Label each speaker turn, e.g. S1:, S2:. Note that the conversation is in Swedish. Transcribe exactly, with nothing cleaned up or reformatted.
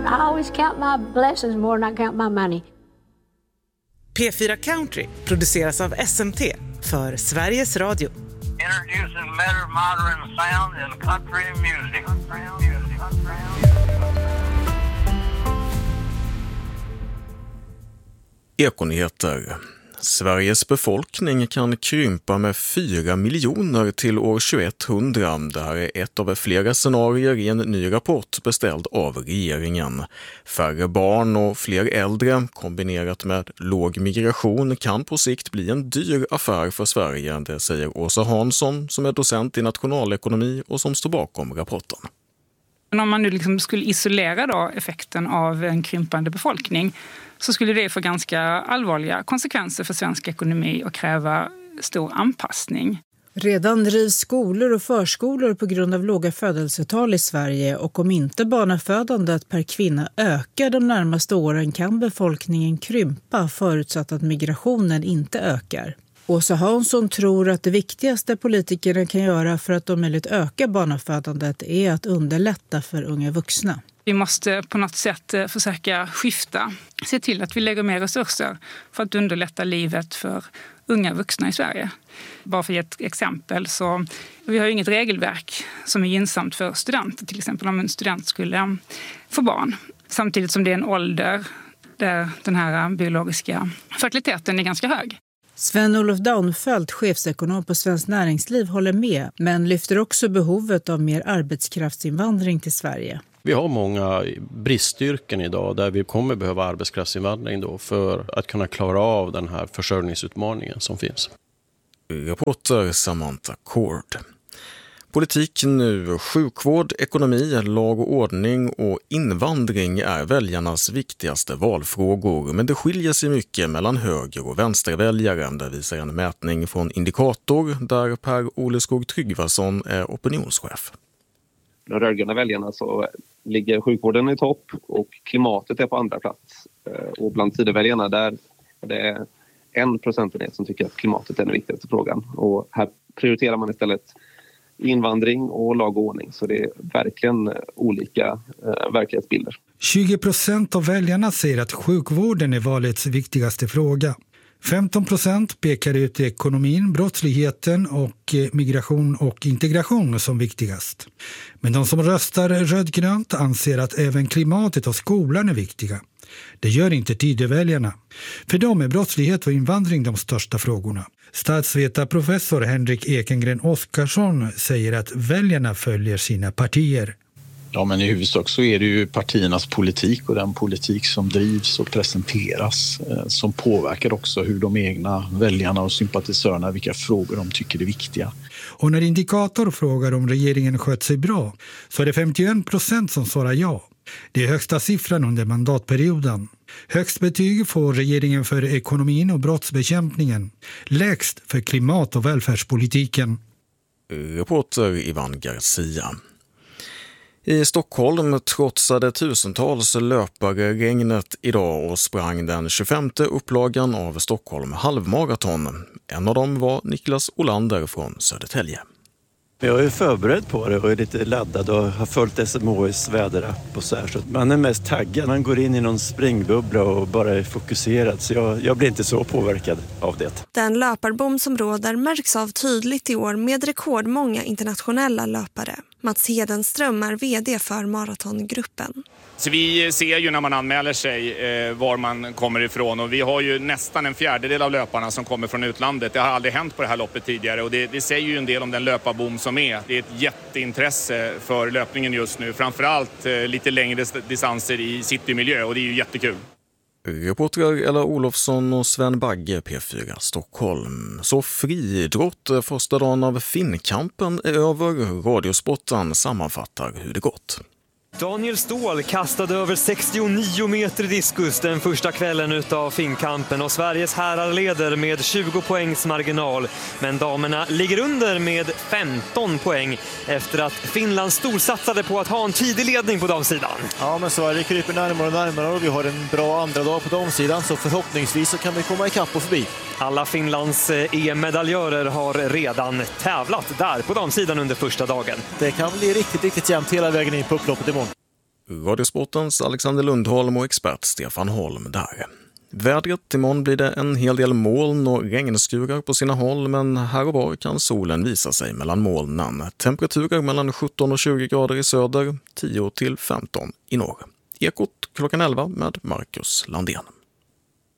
S1: I always count my blessings more than I count my money.
S2: P fyra Country produceras av S M T för Sveriges Radio.
S3: Introducing better modern sound in country music. Country music. Country music.
S4: Ekonyheter. Sveriges befolkning kan krympa med fyra miljoner till år tjugoetthundra. Det här är ett av flera scenarier i en ny rapport beställd av regeringen. Färre barn och fler äldre kombinerat med låg migration kan på sikt bli en dyr affär för Sverige. Det säger Åsa Hansson som är docent i nationalekonomi och som står bakom rapporten.
S5: Om man nu liksom skulle isolera då effekten av en krympande befolkning så skulle det få ganska allvarliga konsekvenser för svensk ekonomi och kräva stor anpassning.
S6: Redan rivs skolor och förskolor på grund av låga födelsetal i Sverige, och om inte barnafödandet per kvinna ökar de närmaste åren kan befolkningen krympa förutsatt att migrationen inte ökar. Åsa Hansson tror att det viktigaste politikerna kan göra för att om möjligt öka barnafödandet är att underlätta för unga vuxna.
S5: Vi måste på något sätt försöka skifta, se till att vi lägger mer resurser för att underlätta livet för unga vuxna i Sverige. Bara för ett exempel så vi har ju inget regelverk som är gynnsamt för studenter, till exempel om en student skulle få barn. Samtidigt som det är en ålder där den här biologiska fertiliteten är ganska hög.
S6: Sven-Olof Daunfeldt, chefsekonom på Svenskt Näringsliv, håller med, men lyfter också behovet av mer arbetskraftsinvandring till Sverige.
S7: Vi har många bristyrken idag där vi kommer behöva arbetskraftsinvandring då för att kunna klara av den här försörjningsutmaningen som finns.
S4: Reporter Samantha Cord. Politik nu, sjukvård, ekonomi, lag och ordning och invandring är väljarnas viktigaste valfrågor, men det skiljer sig mycket mellan höger- och vänsterväljare. Det visar en mätning från Indikator där Per Oleskog Tryggvason är opinionschef.
S8: De rödgröna väljarna så ligger sjukvården i topp och klimatet är på andra plats. Och bland tideväljarna där är det en procentenhet som tycker att klimatet är den viktigaste frågan. Och här prioriterar man istället invandring och lag och ordning. Så det är verkligen olika eh, verklighetsbilder.
S9: tjugo procent av väljarna säger att sjukvården är valets viktigaste fråga. femton procent pekar ut ekonomin, brottsligheten och migration och integration som viktigast. Men de som röstar rödgrönt anser att även klimatet och skolan är viktiga. Det gör inte tideväljarna. För dem är brottslighet och invandring de största frågorna. Statsvetarprofessor Henrik Ekengren Oskarsson säger att väljarna följer sina partier.
S10: Ja, men i huvudsak så är det ju partiernas politik och den politik som drivs och presenteras eh, som påverkar också hur de egna väljarna och sympatisörerna, vilka frågor de tycker är viktiga.
S9: Och när Indikator frågar om regeringen skött sig bra så är det femtioen procent som svarar ja. Det är högsta siffran under mandatperioden. Högst betyg får regeringen för ekonomin och brottsbekämpningen. Lägst för klimat- och välfärdspolitiken.
S4: Reporter Ivan Garcia. I Stockholm trotsade tusentals löpare regnet idag och sprang den tjugofemte upplagan av Stockholm halvmaraton. En av dem var Niklas Olander från Södertälje.
S11: Jag är förberedd på det och är lite laddad och har följt S M H I:s väderapp och så här. Så man är mest taggad, man går in i någon springbubbla och bara är fokuserad. Så jag, jag blir inte så påverkad av det.
S12: Den löparbom som råder märks av tydligt i år med rekordmånga internationella löpare. Mats Hedenström är vd för maratongruppen.
S13: Så vi ser ju när man anmäler sig eh, var man kommer ifrån, och vi har ju nästan en fjärdedel av löparna som kommer från utlandet. Det har aldrig hänt på det här loppet tidigare, och det, det säger ju en del om den löparbom som är. Det är ett jätteintresse för löpningen just nu, framförallt eh, lite längre distanser i citymiljö, och det är ju jättekul.
S4: Reportrar Ella Olofsson och Sven Bagge, P fyra Stockholm. Så friidrott, första dagen av Finnkampen är över. Radiosporten sammanfattar hur det gått.
S14: Daniel Ståhl kastade över sextionio meter diskus den första kvällen utav Finnkampen, och Sveriges herrar leder med tjugo poängs marginal. Men damerna ligger under med femton poäng efter att Finland storsatsade på att ha en tidig ledning på damsidan.
S15: Ja, men Sverige kryper närmare och närmare och vi har en bra andra dag på damsidan, så förhoppningsvis så kan vi komma ikapp och förbi.
S14: Alla Finlands E M-medaljörer har redan tävlat där på damsidan under första dagen.
S15: Det kan bli riktigt, riktigt jämnt hela vägen in på upploppet imorgon.
S4: Radiosportens Alexander Lundholm och expert Stefan Holm där. Vädret, imorgon blir det en hel del moln och regnskurar på sina håll, men här och var kan solen visa sig mellan molnen. Temperaturer mellan sjutton och tjugo grader i söder, tio till femton i norr. Ekot klockan elva med Marcus Landén.